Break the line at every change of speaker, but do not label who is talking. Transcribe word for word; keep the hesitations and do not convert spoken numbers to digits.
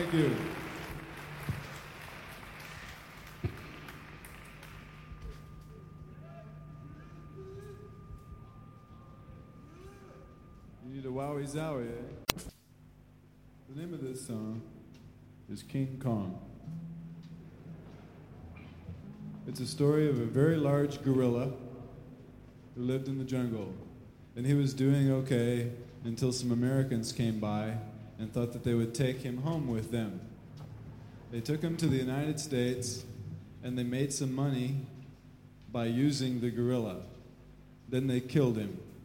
Thank you. You need a wowie zowie, eh? The name of this song is King Kong. It's a story of a very large gorilla who lived in the jungle. And he was doing okay until some Americans came by and thought that they would take him home with them. They took him to the United States and they made some money by using the gorilla. Then they killed him.